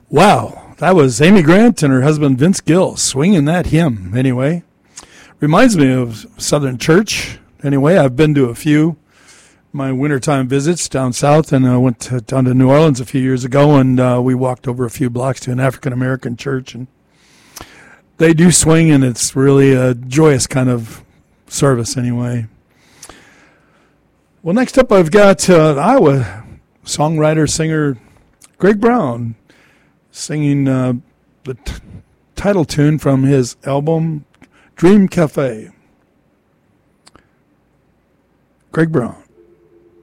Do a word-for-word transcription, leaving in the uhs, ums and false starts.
Wow, that was Amy Grant and her husband Vince Gill swinging that hymn. Anyway, reminds me of Southern Church. Anyway, I've been to a few my wintertime visits down south, and I went to, down to New Orleans a few years ago, and uh, we walked over a few blocks to an African American church, and they do swing, and it's really a joyous kind of service. Anyway, well, next up I've got uh, Iowa songwriter singer Greg Brown singing uh, the t- title tune from his album Dream Cafe. Greg Brown.